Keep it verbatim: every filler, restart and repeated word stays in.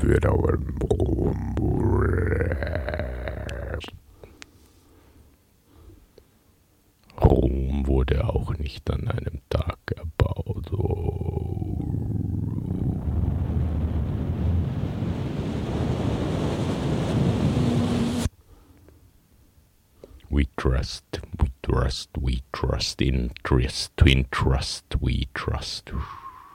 wird aber Rom wurde auch nicht an einem Tag erbaut. Oh. We trust, we trust, we trust, in trust, twin trust, we trust.